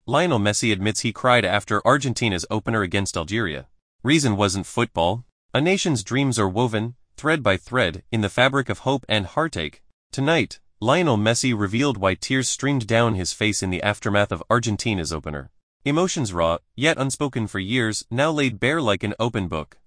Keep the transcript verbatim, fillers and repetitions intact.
Lionel Messi admits he cried after Argentina's opener against Algeria. Reason wasn't football. A nation's dreams are woven, thread by thread, in the fabric of hope and heartache. Tonight, Lionel Messi revealed why tears streamed down his face in the aftermath of Argentina's opener. Emotions raw, yet unspoken for years, now laid bare like an open book.